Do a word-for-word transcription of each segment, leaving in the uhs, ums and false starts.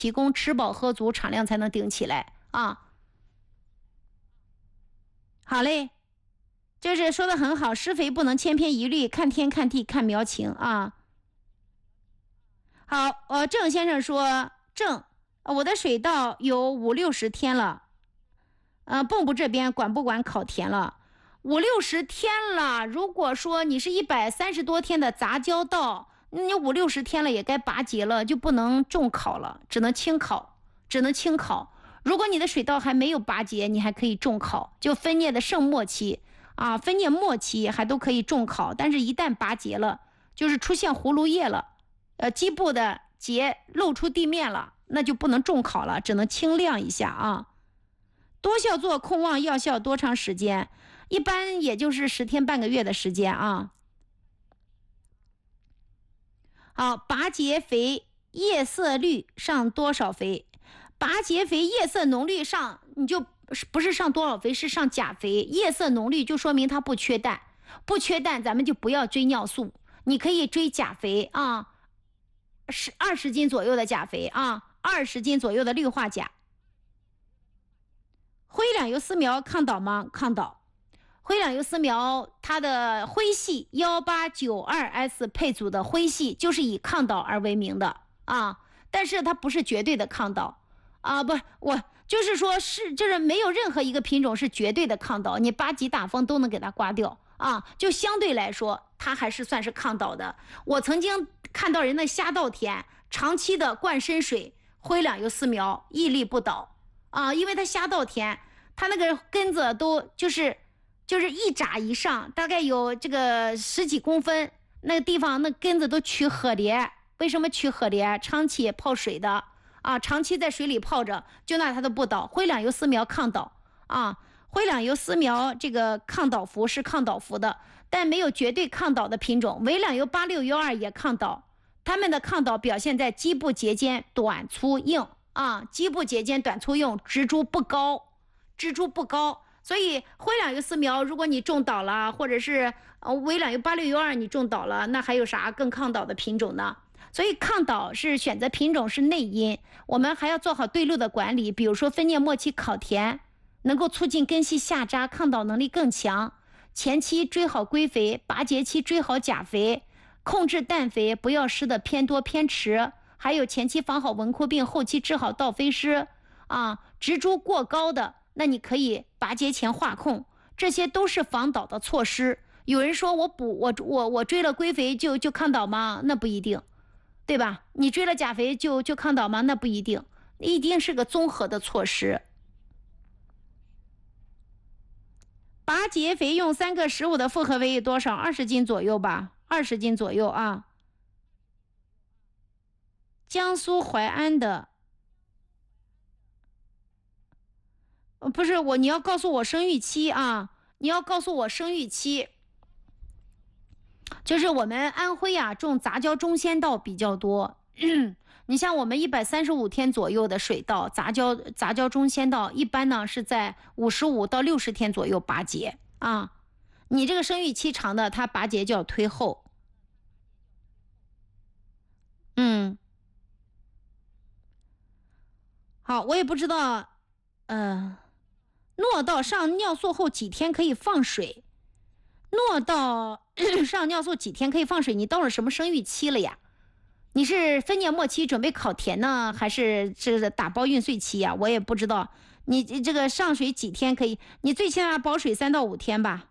提供吃饱喝足，产量才能顶起来啊。好嘞，就是说的很好，施肥不能千篇一律，看天看地看苗情啊。好，呃，郑先生说，郑，我的水稻有五六十天了，呃，蚌埠这边管不管烤田了？五六十天了，如果说你是一百三十多天的杂交稻，你五六十天了也该拔节了，就不能重烤了，只能轻烤，只能轻烤。如果你的水稻还没有拔节，你还可以重烤，就分蘖的盛末期啊，分蘖末期还都可以重烤，但是一旦拔节了，就是出现葫芦叶了，呃，基部的节露出地面了，那就不能重烤了，只能轻晾一下啊。多效做控旺药效多长时间？一般也就是十天半个月的时间啊。好，拔节肥叶色绿上多少肥？拔节肥叶色浓绿上，你就不是上多少肥，是上钾肥。叶色浓绿就说明它不缺氮，不缺氮咱们就不要追尿素，你可以追钾肥啊，十二十斤左右的钾肥啊，二十斤左右的氯化钾。灰两油丝苗抗倒吗？抗倒。灰两油丝苗它的灰系一八九二 S 配组的灰系就是以抗倒而为名的啊，但是它不是绝对的抗倒啊，不，我就是说是就是没有任何一个品种是绝对的抗倒，你八级打风都能给它刮掉啊，就相对来说它还是算是抗倒的。我曾经看到人的虾稻田长期的灌深水，灰两油丝苗屹立不倒啊，因为它虾稻田它那个根子都就是就是一拃以上，大概有这个十几公分，那个地方那根子都取褐裂。为什么取褐裂？长期泡水的啊，长期在水里泡着，就那它都不倒。灰两油丝苗抗倒啊，灰两油丝苗这个抗倒伏是抗倒伏的，但没有绝对抗倒的品种。伪两油八六幺二也抗倒，它们的抗倒表现在基部节间短粗硬啊，基部节间短粗硬，植株不高，植株不高。所以灰两油丝苗如果你种倒了，或者是呃伪两油八六幺二你种倒了，那还有啥更抗倒的品种呢？所以抗倒是选择品种是内因，我们还要做好对路的管理，比如说分蘖末期烤田，能够促进根系下扎，抗倒能力更强。前期追好归肥，拔节期追好钾肥，控制氮肥，不要施的偏多偏迟。还有前期防好蚊枯病，后期治好稻飞虱啊，植株过高的，那你可以拔节前化控，这些都是防倒的措施。有人说我补我我我追了归肥就就抗倒吗？那不一定，对吧？你追了钾肥就就抗倒吗？那不一定，一定是个综合的措施。拔节肥用三个十五的复合肥有多少？二十斤左右吧，二十斤左右啊。江苏淮安的。不是我，你要告诉我生育期啊！你要告诉我生育期，就是我们安徽啊种杂交中先稻比较多。你像我们一百三十五天左右的水稻，杂交杂交中先稻一般呢是在五十五到六十天左右拔节啊。你这个生育期长的，它拔节就要推后。嗯，好，我也不知道，呃。糯稻上尿素后几天可以放水？糯稻上尿素几天可以放水？你到了什么生育期了呀？你是分蘖末期准备烤田呢，还是这个打包运穗期呀？我也不知道。你这个上水几天可以？你最起码保水三到五天吧。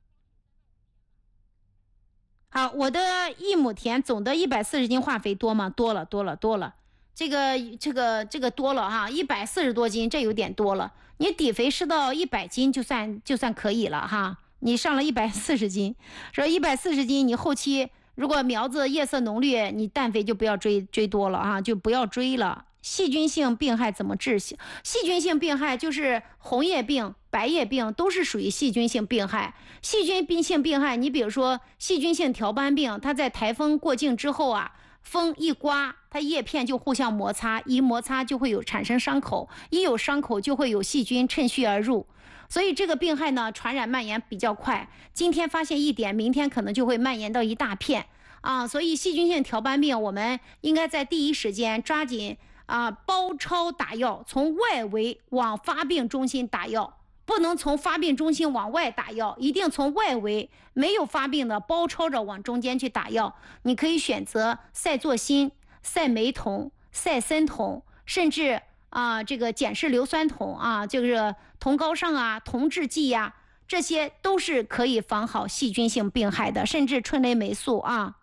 好，我的一亩田总的一百四十斤化肥多吗？多了，多了，多了。这个这个这个多了哈，一百四十多斤，这有点多了。你底肥施到一百斤就算就算可以了哈。你上了一百四十斤，说一百四十斤，你后期如果苗子叶色浓绿，你氮肥就不要追追多了哈，就不要追了。细菌性病害怎么治？细菌性病害就是红叶病、白叶病，都是属于细菌性病害。细菌性病害，你比如说细菌性条斑病，它在台风过境之后啊，风一刮，它叶片就互相摩擦，一摩擦就会有产生伤口，一有伤口就会有细菌趁虚而入，所以这个病害呢，传染蔓延比较快。今天发现一点，明天可能就会蔓延到一大片啊！所以细菌性条斑病，我们应该在第一时间抓紧啊包抄打药，从外围往发病中心打药，不能从发病中心往外打药，一定从外围没有发病的包抄着往中间去打药。你可以选择赛唑辛、赛美酮、赛森酮，甚至啊这个碱式硫酸酮啊，就是酮高尚啊、酮制剂呀、啊，这些都是可以防好细菌性病害的，甚至春雷霉素啊。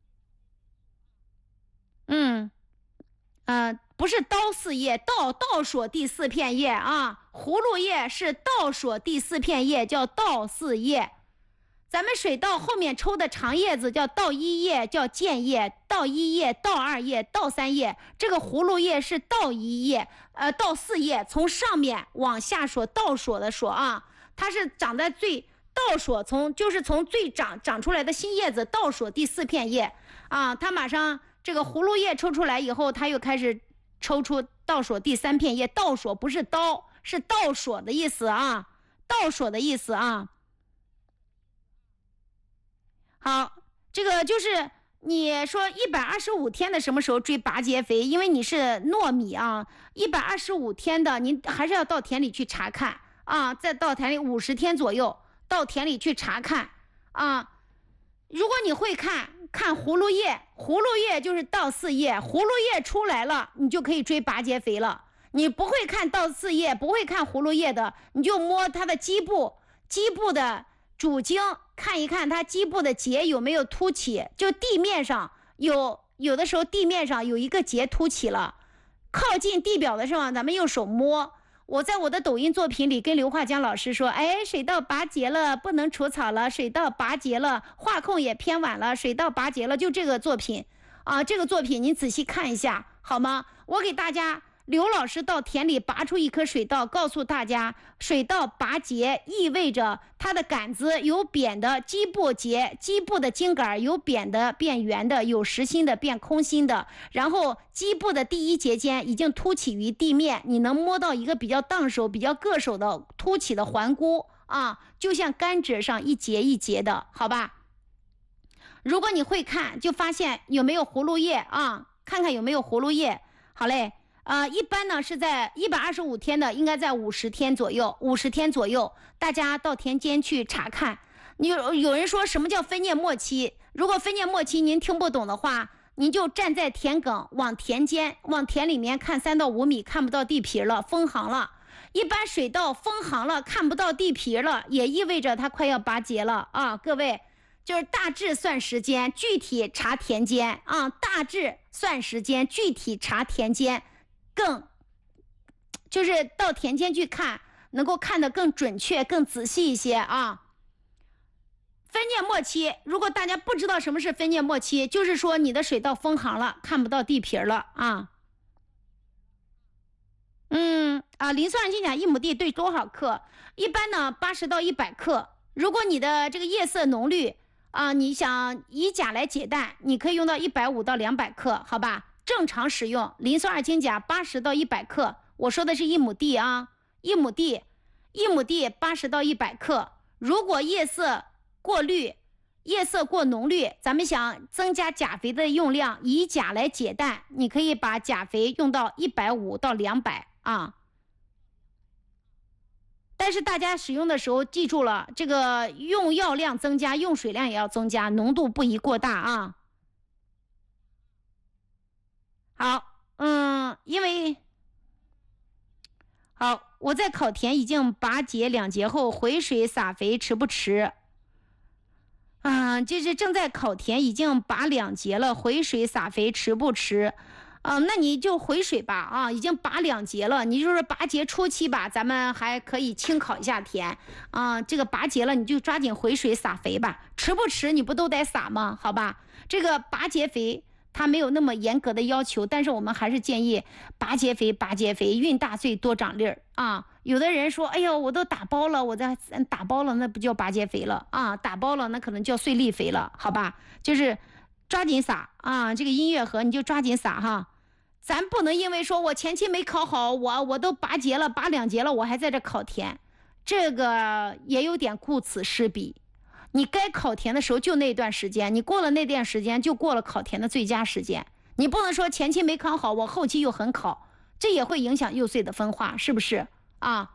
嗯，呃，不是刀四叶，倒倒数第四片叶啊，葫芦叶是倒数第四片叶，叫倒四叶。咱们水稻后面抽的长叶子叫倒一叶，叫间叶，倒一叶、倒二叶、倒三叶。这个葫芦叶是倒一叶，呃，倒四叶，从上面往下说，倒数的说啊，它是长在最倒数，从就是从最长长出来的新叶子倒数第四片叶啊，它马上这个葫芦叶抽出来以后，它又开始抽出倒数第三片叶，倒数不是刀，是倒数的意思啊，倒数的意思啊。好，这个就是你说一百二十五天的什么时候追拔节肥？因为你是糯米啊，一百二十五天的，您还是要到田里去查看啊，再到田里五十天左右到田里去查看啊。如果你会看看葫芦叶，葫芦叶就是倒四叶，葫芦叶出来了，你就可以追拔节肥了。你不会看倒四叶，不会看葫芦叶的，你就摸它的基部，基部的主茎，看一看它基部的节有没有凸起，就地面上有，有的时候地面上有一个节凸起了，靠近地表的时候咱们用手摸。我在我的抖音作品里跟刘化江老师说，哎，水稻拔节了，不能除草了，水稻拔节了，化控也偏晚了，水稻拔节了，就这个作品啊，这个作品您仔细看一下好吗？我给大家，刘老师到田里拔出一颗水稻，告诉大家，水稻拔节意味着它的杆子有扁的，基部节，基部的茎杆有扁的变圆的，有实心的变空心的，然后基部的第一节间已经凸起于地面，你能摸到一个比较当手、比较硌手的凸起的环箍啊，就像甘蔗上一节一节的，好吧？如果你会看，就发现有没有葫芦叶啊，看看有没有葫芦叶。好嘞。呃，一般呢是在一百二十五天的，应该在五十天左右，五十天左右，大家到田间去查看。你有有人说什么叫分蘖末期？如果分蘖末期您听不懂的话，您就站在田埂往田间往田里面看三到五米，看不到地皮了，封行了。一般水稻封行了，看不到地皮了，也意味着它快要拔节了啊！各位，就是大致算时间，具体查田间啊，大致算时间，具体查田间。更就是到田间去看，能够看得更准确、更仔细一些啊。分蘖末期，如果大家不知道什么是分蘖末期，就是说你的水稻封行了，看不到地皮了啊。嗯啊，磷酸二氢钾一亩地对多少克？一般呢八十到一百克。如果你的这个叶色浓绿啊，你想以钾来解氮，你可以用到一百五到两百克，好吧？正常使用磷酸二氢钾八十到一百克，我说的是一亩地啊，一亩地，一亩地八十到一百克。如果叶色过绿，叶色过浓绿，咱们想增加钾肥的用量，以钾来解氮，你可以把钾肥用到一百五到两百啊。但是大家使用的时候记住了，这个用药量增加，用水量也要增加，浓度不宜过大啊。好，嗯，因为好，我在考田已经拔节两节后回水撒肥迟不迟？啊，就是正在考田已经拔两节了，回水撒肥迟不迟？啊，那你就回水吧啊，已经拔两节了，你就是拔节初期吧，咱们还可以轻考一下田啊。这个拔节了，你就抓紧回水撒肥吧，迟不迟你不都得撒吗？好吧，这个拔节肥。它没有那么严格的要求，但是我们还是建议拔节肥，拔节肥，运大穗多长粒儿啊。有的人说，哎呦，我都打包了，我在打包了，那不叫拔节肥了啊，打包了那可能叫穗粒肥了，好吧？就是抓紧撒啊，这个音乐盒你就抓紧撒哈。咱不能因为说我前期没考好，我我都拔节了，拔两节了，我还在这考田，这个也有点顾此失彼。你该考田的时候就那段时间，你过了那段时间就过了考田的最佳时间， 你不能说前期没扛好，我后期又很好，这也会影响幼穗的分化，是不是啊？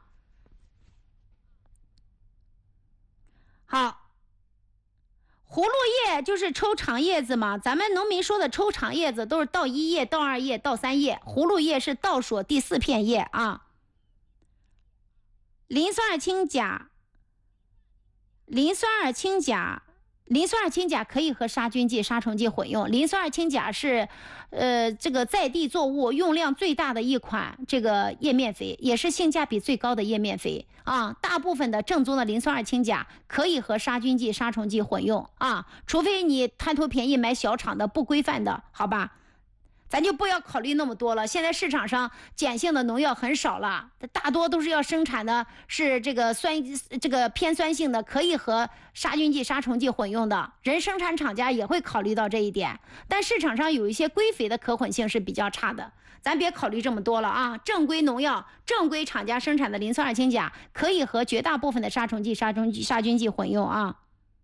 好。葫芦叶就是抽长叶子嘛，咱们农民说的抽长叶子都是倒一叶、倒二叶、倒三叶，葫芦叶是倒数第四片叶啊。磷酸二氢钾，磷酸二氢钾，磷酸二氢钾可以和杀菌剂、杀虫剂混用。磷酸二氢钾是，呃，这个在地作物用量最大的一款这个叶面肥，也是性价比最高的叶面肥啊。大部分的正宗的磷酸二氢钾可以和杀菌剂、杀虫剂混用啊，除非你贪图便宜买小厂的不规范的，好吧？咱就不要考虑那么多了。现在市场上碱性的农药很少了，大多都是要生产的是这个酸这个偏酸性的，可以和杀菌剂、杀虫剂混用的。人生产厂家也会考虑到这一点，但市场上有一些规肥的可混性是比较差的，咱别考虑这么多了啊。正规农药、正规厂家生产的磷酸二氢钾可以和绝大部分的杀虫剂、杀虫剂、杀菌剂混用啊。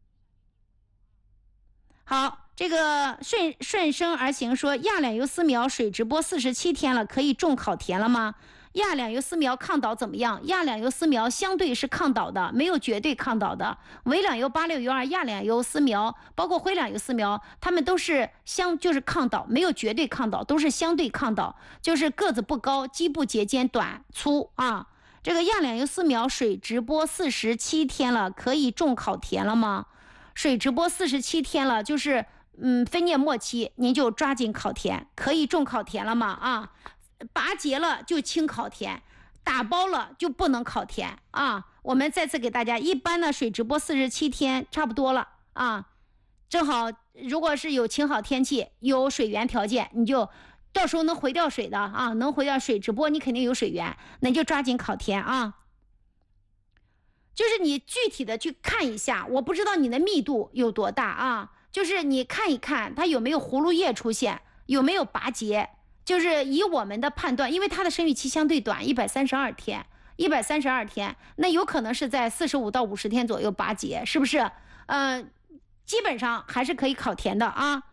好。这个顺顺生而行说，亚两油丝苗水直播四十七天了，可以种烤田了吗？亚两油丝苗抗倒怎么样？亚两油丝苗相对是抗倒的，没有绝对抗倒的。伪两油八六油二、亚两油丝苗，包括灰两油丝苗，它们都是相就是抗倒，没有绝对抗倒，都是相对抗倒，就是个子不高，基部节间短粗啊。这个亚两油丝苗水直播四十七天了，可以种烤田了吗？水直播四十七天了，就是。嗯，分蘖末期，您就抓紧烤田，可以种烤田了吗？啊，拔节了就清烤田，打包了就不能烤田啊。我们再次给大家，一般的水直播四十七天差不多了啊，正好如果是有晴好天气，有水源条件，你就到时候能回掉水的啊，能回掉水直播，你肯定有水源，那你就抓紧烤田啊。就是你具体的去看一下，我不知道你的密度有多大啊。就是你看一看它有没有葫芦叶出现，有没有拔节，就是以我们的判断，因为它的生育期相对短，一百三十二天，一百三十二天，那有可能是在四十五到五十天左右拔节，是不是？呃，基本上还是可以烤田的啊。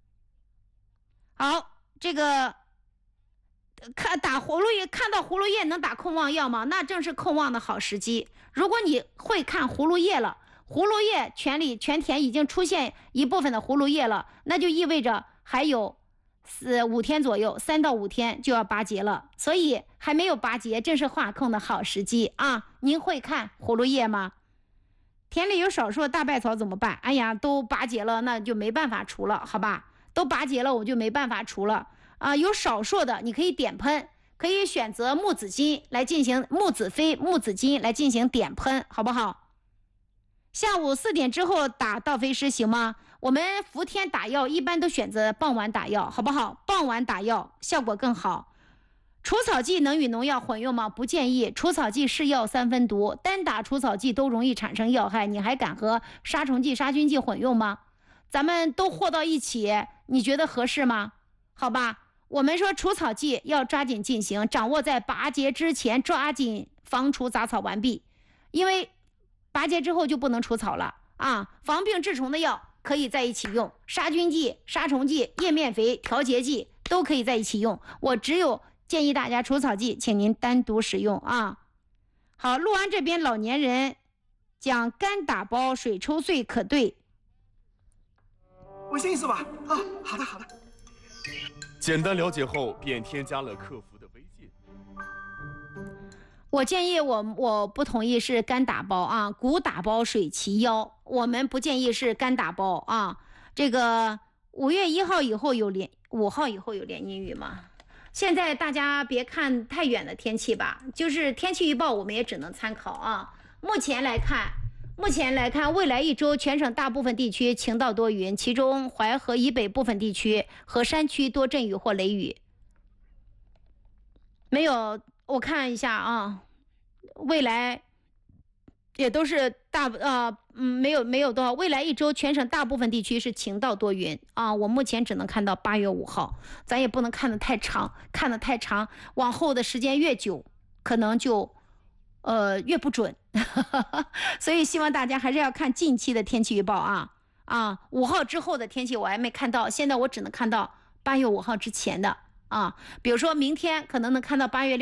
好，这个看打葫芦叶，看到葫芦叶能打控旺药吗？那正是控旺的好时机。如果你会看葫芦叶了。葫芦叶全里全田已经出现一部分的葫芦叶了，那就意味着还有四五天左右，三到五天就要拔节了，所以还没有拔节，正是化控的好时机啊！您会看葫芦叶吗？田里有少数的大败草怎么办？哎呀，都拔节了，那就没办法除了，好吧？都拔节了，我就没办法除了啊！有少数的，你可以点喷，可以选择木子金来进行木子飞、木子金来进行点喷，好不好？下午四点之后打倒飞师行吗？我们伏天打药一般都选择傍晚打药，好不好？傍晚打药效果更好。除草剂能与农药混用吗？不建议。除草剂是药三分毒，单打除草剂都容易产生药害，你还敢和杀虫剂、杀菌剂混用吗？咱们都和到一起，你觉得合适吗？好吧，我们说除草剂要抓紧进行，掌握在拔节之前抓紧防除杂草完毕，因为拔节之后就不能除草了啊！防病治虫的药可以在一起用，杀菌剂、杀虫剂、叶面肥、调节剂都可以在一起用。我只有建议大家除草剂，请您单独使用啊。好，六安这边老年人讲干打包水抽穗可兑， 微信是吧？啊，好的好的。 简单了解后，便添加了客服的微信。 我建议我我不同意是干打包啊，谷打包水齐腰，我们不建议是干打包啊。这个五月一号以后有连，五号以后有连阴雨吗？现在大家别看太远的天气吧，就是天气预报我们也只能参考啊。目前来看，目前来看，未来一周全省大部分地区晴到多云，其中淮河以北部分地区和山区多阵雨或雷雨。没有，我看一下啊。未来也都是大呃嗯没有没有多少，未来一周全省大部分地区是晴到多云啊。我目前只能看到八月五号，咱也不能看得太长，看得太长，往后的时间越久，可能就呃越不准。所以希望大家还是要看近期的天气预报啊啊，五号之后的天气我还没看到，现在我只能看到八月五号之前的啊，比如说明天可能能看到八月六。